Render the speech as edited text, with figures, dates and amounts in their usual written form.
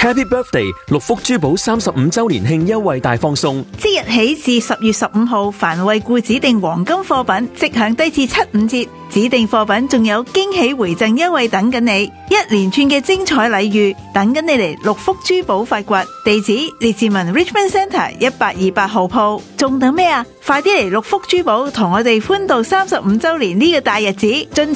Happy Birthday 六福珠寶35周年慶優惠大放送， 即日起至10月15號，凡惠顧指定黃金貨品即享低至75折，指定貨品仲有驚喜回贈優惠等緊你，一連串嘅精彩禮遇等緊你嚟六福珠寶發掘。地址列治文 Richmond Centre 1828號鋪，仲等咩啊？快啲嚟六福珠寶同我哋歡度35周年呢個大日子，